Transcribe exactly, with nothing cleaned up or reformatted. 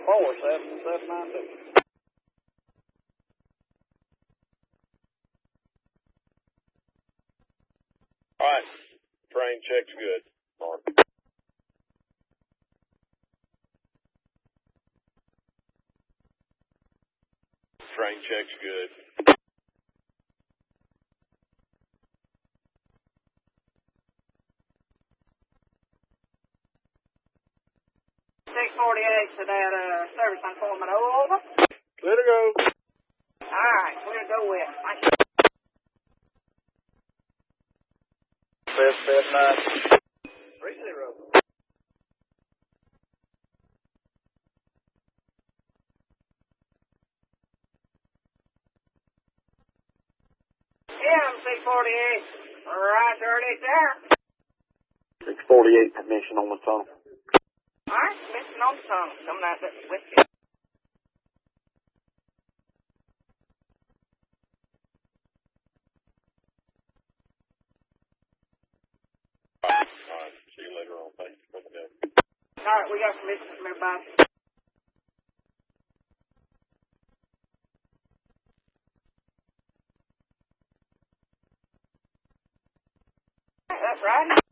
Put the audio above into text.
four seven seven nine two. All right. Train check's good. Mark. Train check's good. six forty-eight to that uh, service informant. Over. Clear to go. All right, we're going to go with. Thank you. seven seven nine. three zero. M C forty-eight, roger, it's there. six forty-eight, commission on the tunnel. All right, mission on the tunnel. Coming out with you. All right. All right. See you later on. Thanks for coming in. All right, we got permission from everybody. That's right.